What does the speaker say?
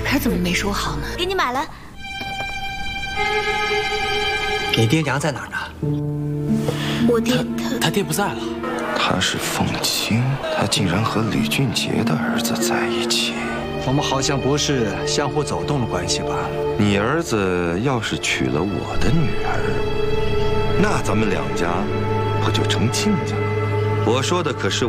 片怎么没收好呢？ 给你买了。 你爹娘在哪儿呢？ 我爹他爹不在了。 她是凤青，她竟然和李俊杰的儿子在一起。 我们好像不是相互走动的关系吧？ 你儿子要是娶了我的女儿，那咱们两家不就成亲家了？我说的可是